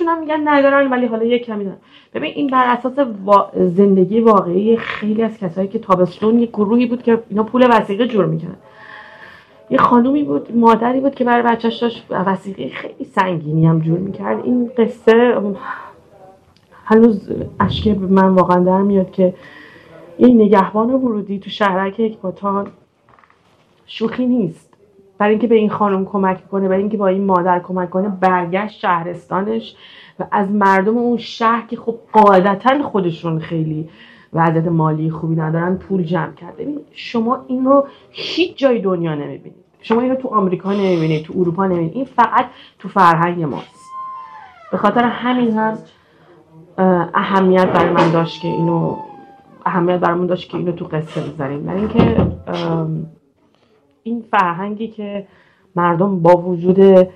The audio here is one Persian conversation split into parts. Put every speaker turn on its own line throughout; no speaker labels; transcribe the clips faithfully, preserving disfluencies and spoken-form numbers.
خودشون هم میگن ندارن ولی حالا یک کمی دارن. ببین این بر اساس وا... زندگی واقعی خیلی از کسایی که تابستون یک گروهی بود که اینا پول وثیقه جور میکنن. یه خانومی بود، مادری بود که برای بچه‌اش داشت وثیقه خیلی سنگینی هم جور میکرد. این قصه هنوز اشک من واقعا در میاد که این نگهبان ورودی تو شهرک اکباتان شوخی نیست. برای اینکه به این خانم کمک کنه، برای اینکه با این مادر کمک کنه، برگشت شهرستانش و از مردم اون شهر که خب قاعدتاً خودشون خیلی وضعیت مالی خوبی ندارن پول جمع کرد. ببین شما این رو هیچ جای دنیا نمیبینید. شما این رو تو آمریکا نمیبینید، تو اروپا نمیبینید. این فقط تو فرهنگ ماست. به خاطر همین هم اهمیت برای من داشت که اینو اهمیت برامون داشت که اینو تو قصه بذاریم. برای اینکه این فرهنگی که مردم با وجود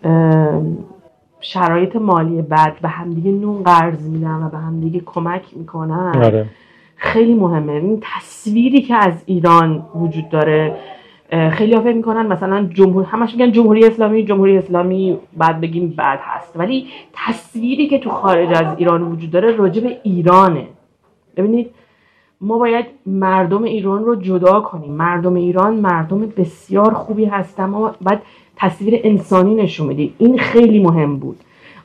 شرایط مالی بد به همدیگه نون قرض میدن و به همدیگه کمک میکنن آره. خیلی مهمه. این تصویری که از ایران وجود داره خیلی ها فکر میکنن مثلا جمهور همش میگن جمهوری اسلامی جمهوری اسلامی بعد بگیم بد هست، ولی تصویری که تو خارج از ایران وجود داره راجع به ایرانه. ببینید ما باید مردم ایران رو جدا کنیم. مردم ایران مردم بسیار خوبی هستن، ما باید تصویر انسانی نشون بدیم. این خیلی مهم بود.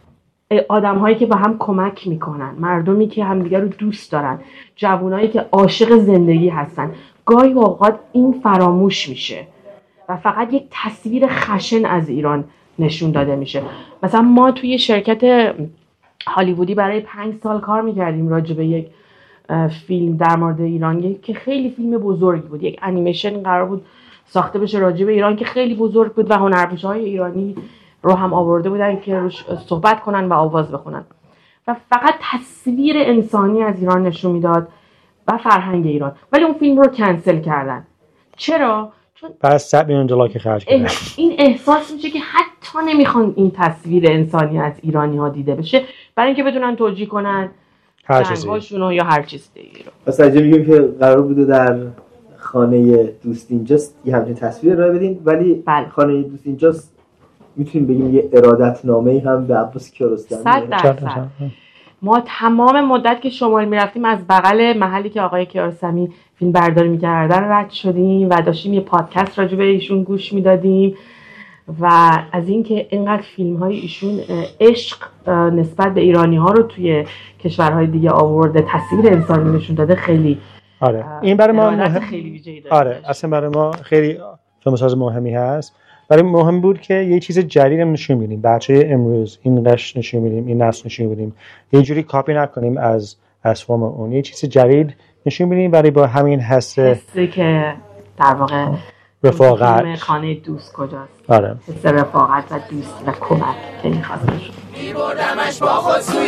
آدم هایی که به هم کمک میکنن، مردمی که همدیگر رو دوست دارن، جوانایی که عاشق زندگی هستن. گاهی اوقات این فراموش میشه و فقط یک تصویر خشن از ایران نشون داده میشه. مثلا ما توی شرکت هالیوودی برای پنج سال کار میکردیم راجع به یک فیلم در مورد ایران که خیلی فیلم بزرگی بود. یک انیمیشن قرار بود ساخته بشه راجع به ایران که خیلی بزرگ بود و هنرپیشه‌های ایرانی رو هم آورده بودن که روش صحبت کنن و آواز بخونن و فقط تصویر انسانی از ایران نشون میداد و فرهنگ ایران. ولی اون فیلم رو کنسل کردن. چرا؟ چون
بعد صد میلیون دلار که خرج کردن.
این احساس میشه که حتی نمیخوان این تصویر انسانی از ایرانی ها دیده بشه برای اینکه بتونن توجیه کنن جنگاشونو یا هر چیز دیگه رو.
پس اگه میگیم که قرار بوده در خانه دوست اینجاست یه همچین تصویر ارائه بدین، ولی بله. خانه دوست اینجاست میتونیم بگیم یه ارادت نامه‌ای هم به عباس کیارستمی.
صد درصد. ما تمام مدت که شمال میرفتیم از بغل محلی که آقای کیارستمی فیلم برداری میکردن رد شدیم و داشتیم یه پادکست راجع به ایشون گوش میدادیم و از اینکه اینقدر فیلم های ایشون عشق نسبت به ایرانی ها رو توی کشورهای دیگه آورده، تصویر انسانی نشون داده، خیلی
آره این برای ما مهم...
خیلی ویژه‌ای داره.
آره اصلا برای ما خیلی فیلمساز مهمی هست. برای مهم بود که یه چیز جدید نشون بدیم. بچه امروز این قش نشون بدیم، این نسل نشون بدیم، یه جوری کاپی نکنیم از از فرم اون. یه چیز جدید نشون بدیم برای با همین حس
حسی که در واقع
رفاقت
خانه دوست کجاست.
آره
حس رفاقت و دوست و کمک که می‌خواست نشون
می‌بردمش با خود سوی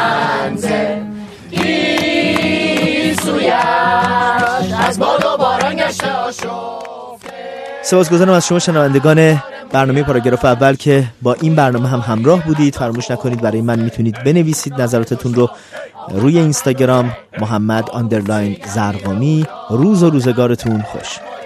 منزل این سویش از باد و باران گشته آشفته.
سپاسگزارم از شما شنوندگان برنامه پاراگراف اول که با این برنامه هم همراه بودید. فراموش نکنید برای من میتونید بنویسید نظراتتون رو روی اینستاگرام محمد آندرلاین زرقامی. روز و روزگارتون خوش.